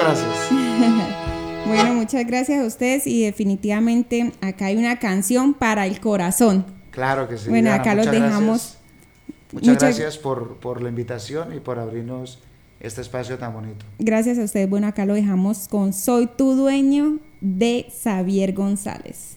gracias. Bueno, muchas gracias a ustedes y definitivamente acá hay una canción para el corazón. Claro que sí. Bueno, Diana, acá los dejamos. Muchas gracias por la invitación y por abrirnos este espacio tan bonito. Gracias a ustedes. Bueno, acá lo dejamos con Soy tu dueño de Xavier González.